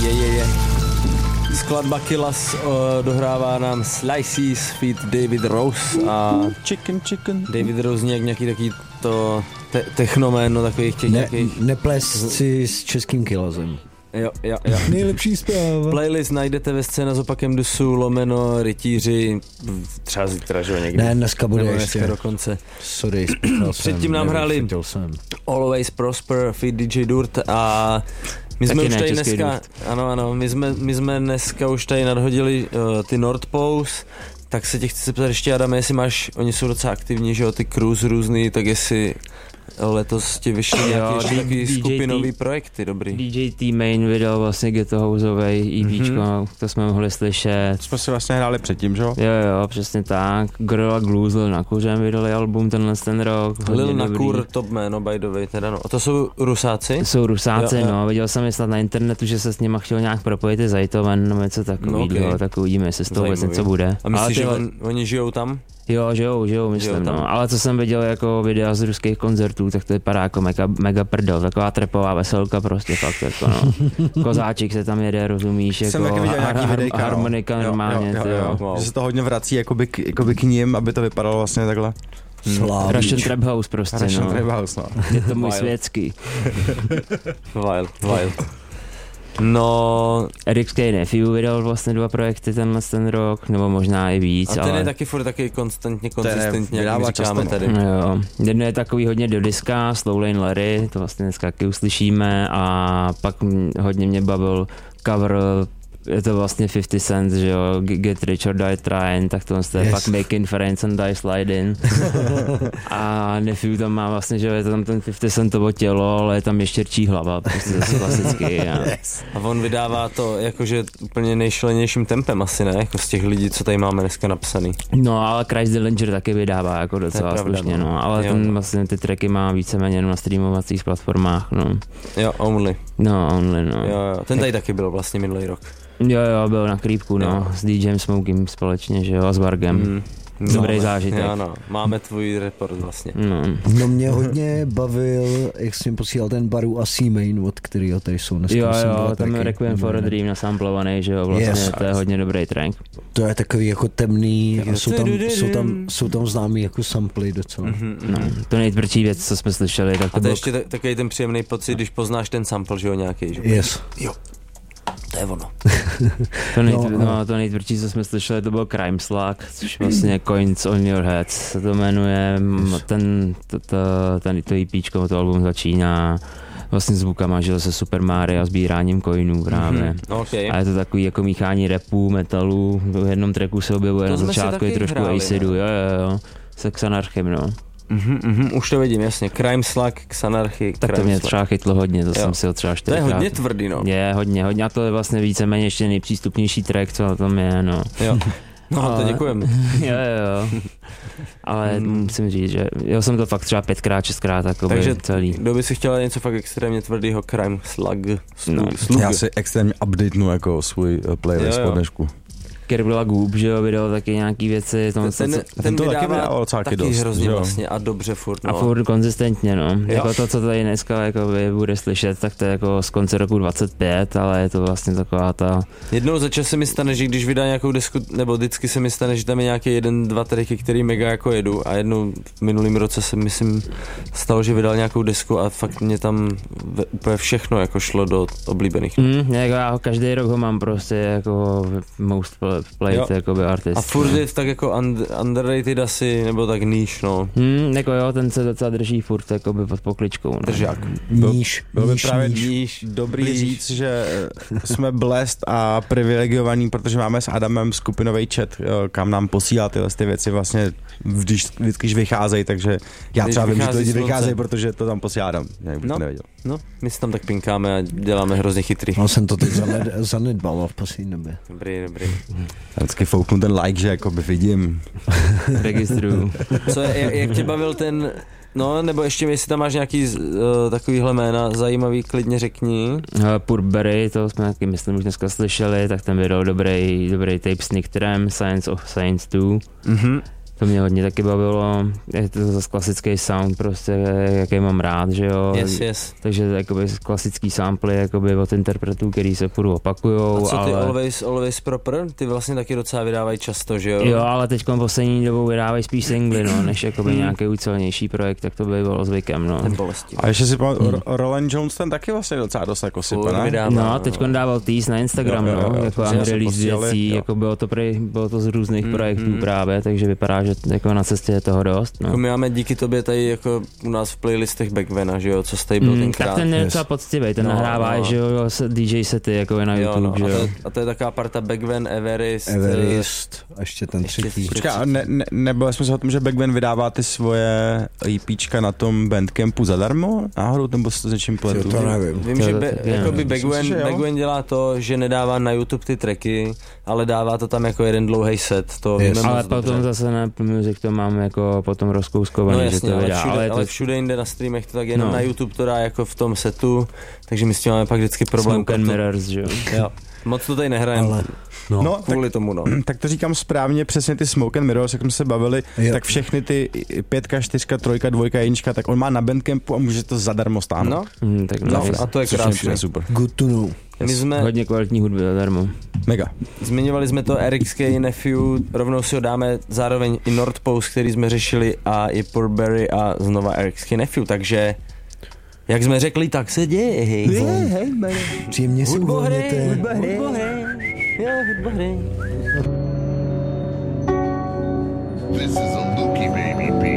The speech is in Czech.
Je. Skladba Killas dohrává nám Slices feat David Rose a Chicken. David Rose nějaký taký to technoméno takových těch nějakých... Neples si s českým Killasem. Jo. Nejlepší zpráva. Playlist najdete ve Scéna s opakem dusu, lomeno, rytíři, třeba zítra, že jo, někdy. Ne, dneska bude ještě. Dneska dokonce. Sorry, předtím nám hráli Always Prosper, feat DJ Dirt a my jsme už tady dneska, ano, my jsme dneska už tady nadhodili ty North Pose, tak se tě chci zeptat ještě, Adame, jestli máš, oni jsou docela aktivní, že jo, ty cruise různý, tak jestli letos ti vyšly nějaký takový skupinový projekty, dobrý. DJ T-Main vydal vlastně Ghetto Houseovej EPčko, to jsme mohli slyšet. Jsme si vlastně hráli předtím, že jo? Jo, přesně tak. Gorilla Glue s Lil Nakurem vydali album ten rok. Lil Nakur, top jméno, by the way, teda no. A to jsou Rusáci? Jsou Rusáci, jo. Viděl jsem je snad na internetu, že se s nima chtěl nějak propojit i Zajtoven, nebo něco takového, tak uvidíme, jestli z toho vůbec něco bude. A myslíš, že oni žijou tam? Jo, žijou, myslím, no. Ale co jsem viděl jako videa z ruských koncertů, tak to vypadá jako mega prdel, taková trepová veselka prostě fakt jako no. Kozáček se tam jede, rozumíš, jsem jako harmonika normálně, jo. Wow. Že se to hodně vrací jakoby k ním, aby to vypadalo vlastně takhle. Russian Trap House prostě, Russian Trap House, no. Je to můj světský. Wild. No... Eric K. Nephew vydal vlastně 2 projekty ten rok, nebo možná i víc. A ten je taky furt taky konzistentně, jak my říkáme tady. Jo. Jedno je takový hodně do diska, Slow Lane Larry, to vlastně dneska taky uslyšíme, a pak hodně mě bavil cover, je to vlastně 50 Cent, že jo, Get Rich or Die Trying, tak to je fakt Making Friends and Die Sliding. A Nephew tam má vlastně, že je to tam ten 50 Centovo tělo, ale je tam ještě čí hlava, prostě zase klasicky. A on vydává to jakože úplně nejšelenějším tempem asi, ne? Jako z těch lidí, co tady máme dneska napsaný. No, ale Christ Dillinger taky vydává jako docela slušně, no. Ale ten vlastně ty tracky má víceméně jenom na streamovacích platformách, no. Jo, Only. No. Jo. Ten tady taky byl vlastně minulý rok. Jo, byl na Creepku, no, s DJem Smokem společně, že jo, a s Vargem. Dobrý zážitek. Jo, no, máme tvůj report vlastně. No mě hodně bavil, jak jsi mi posílal ten Baru a C-Main, od kterého tady jsou dneska. Jo, tam je Requiem for a Dream nasamplovaný, že jo, vlastně to je hodně dobrý track. To je takový jako temný, jsou tam známý jako samply docela. No, to nejtvrdší věc, co jsme slyšeli. Tak a to je ještě takový ten příjemný pocit, když poznáš ten sample, že jo, nějaký, že? Yes. Jo. To je ono. To nejtvrdší, co jsme slyšeli, to byl Crime Slug, což vlastně Coins on Your Head se to jmenuje. To EPčko, to album začíná vlastně zvukama, že se Super Mario a sbíráním coinů právě. Okay. A je to takový jako míchání rapu, metalu, v jednom tracku se objevuje na začátku i trošku acidu, jo. Se Xanarchem, no. Už to vidím, jasně. Crime Slug, Xanarchy. Tak to mě třeba chytlo hodně, to jsem si ho třeba 4krát. To je hodně tvrdý, no. Je, hodně. A to je vlastně víceméně ještě nejpřístupnější track, co tam je, no. Jo. No, to děkujeme. Jo. Ale musím říct, že já jsem to fakt třeba 5krát, 6krát takový celý. Kdo by si chtěl něco fakt extrémně tvrdýho, Crime Slug. Já si extrémně updatenu jako svůj playlist po dnešku. Kerbala Goob, že jo, vydal taky nějaký věci. Ten to vydává taky dost, hrozně vlastně a dobře furt, no. A furt konzistentně, no. Jako to, co tady dneska jako bude slyšet, tak to je jako z konce roku 25, ale je to vlastně taková ta... Jednou za čas se mi stane, že když vydá nějakou desku, nebo vždycky se mi stane, že tam je nějaký 1-2 tracky, který mega jako jedu, a jednou v minulým roce se myslím stalo, že vydal nějakou desku a fakt mě tam úplně všechno jako šlo do oblíbených. Jako já každý rok ho mám prostě jako most played jakoby artist. A furt je tak jako underrated asi, nebo tak níž, no. Jako jo, ten se docela drží furt jakoby pod pokličkou. No. Držák. Níž. Bylo by právě dobrý říct, že jsme blessed a privilegovaní, protože máme s Adamem skupinový chat, kam nám posílá tyhle ty věci vlastně vždycky vycházejí, takže já třeba vím, že to lidi vycházejí, protože to tam posílám. No, my si tam tak pinkáme a děláme hrozně chytrý. No, jsem to teď zanedbal v poslední době. Dobrý. Já vždycky fouknu ten like, že jakoby vidím. Registruju. Co jak tě bavil ten... No, nebo ještě jestli tam máš nějaký takovýhle jména zajímavý, klidně řekni. Purberry, to jsme taky myslím už dneska slyšeli, tak ten vydal dobrý tape s Nick Tram, Science of Science 2. To mě hodně taky bavilo, je to zase klasický sound prostě, jaký mám rád, že jo. Yes. Takže jakoby klasický samply jakoby od interpretů, který se půjdu opakujou. A co ty ale... Always Proper? Ty vlastně taky docela vydávají často, že jo? Jo, ale teď poslední dobou vydávají spíš singly, no, než jakoby nějaký ucelenější projekt, tak to by bylo zvykem, no. A ještě si Roland Jones ten taky vlastně docela dost jako sype, ne? No, teď dával tease na Instagram, jo, jako unreleased věcí, jako bylo to z různých projektů právě, takže vypadá, že jako na cestě je toho dost. No. Jako my máme díky tobě tady jako u nás v playlistech Backvena, že jo, co jste byl tenkrát. Tak ten je docela poctivý, ten nahrává, že jo, DJ sety jako je na YouTube, že jo. A to je taková parta Backven, Everest a ještě ten třetí. Počkej, nebyli jsme se o tom, že Backven vydává ty svoje EPčka na tom Bandcampu zadarmo? Náhodou, nebo se to něčím pletu? To nevím. Vím, že Backven dělá to, že nedává na YouTube ty tracky, ale dává to tam jako jeden dlouhý set. To ale potom zase na Music to mám jako potom rozkouskovaný, no jasně, že to vydá. Ale všude jinde na streamech to tak jenom na YouTube to dá jako v tom setu, takže my s tím máme pak vždycky problém. Smoke and Mirrors, že jo. Moc to tady nehrajeme. No, kvůli tomu, no. Tak to říkám správně, přesně ty Smoke and Mirrors, jak jsme se bavili, tak všechny ty 5, 4, 3, 2, 1, tak on má na Bandcampu a může to zadarmo stáhnout. A to je krásné. Super. Good to know. My jsme hodně kvalitní hudby zadarmo. Mega. Zmiňovali jsme to RXK Nephew, rovnou si ho dáme zároveň i North Pose, který jsme řešili, a i Porberry a znova RXK Nephew, takže jak jsme řekli, tak se děje, hej. Příjemně si uvolněte. Hudba hry. This is a Lukey baby beat.